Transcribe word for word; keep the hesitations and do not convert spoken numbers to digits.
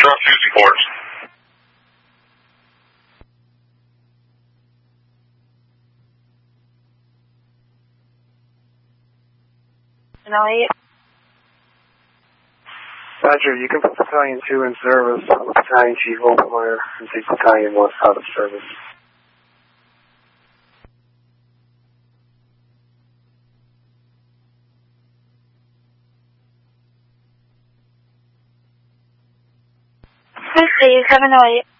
Trust using force. Roger, you can put Battalion two in service with Battalion Chief Obermeyer and take Battalion one out of service. Three seven oh eight.